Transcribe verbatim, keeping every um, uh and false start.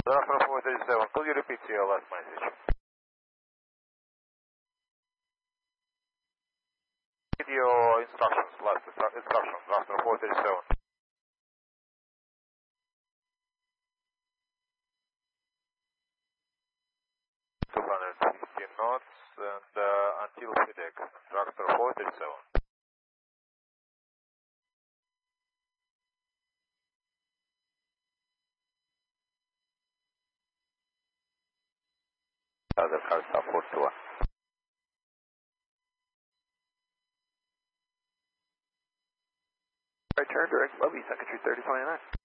Drafter four thirty-seven, could you repeat your last message? Video instructions, last instructions, Drafter four thirty-seven. two hundred fifty knots and uh, until FedEx, Drafter four thirty-seven. Other cars are four two one. Right turn, direct lobby, second through thirty twenty-nine.